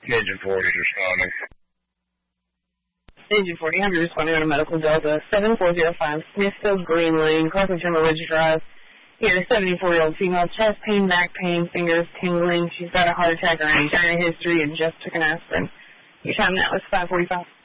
Agent 40 is responding. Agent 40, I'm responding on a medical Delta 7405 Smithfield Green Lane, Carpenter Timber Ridge Drive. Here, 74-year-old female, chest pain, back pain, fingers tingling. She's got a heart attack or angina history and just took an aspirin. Your time now is 5:45.